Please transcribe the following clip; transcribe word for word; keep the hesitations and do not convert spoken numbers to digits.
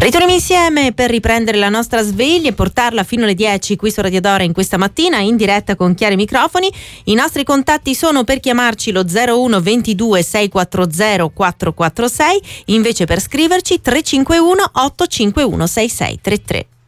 Ritorniamo insieme per riprendere la nostra sveglia e portarla fino alle dieci qui su Radio Dora in questa mattina in diretta con chiari microfoni. I nostri contatti sono per chiamarci lo zero uno ventidue sei quattro zero quattro quattro sei, invece per scriverci tre cinque uno otto cinque uno sei sei tre tre.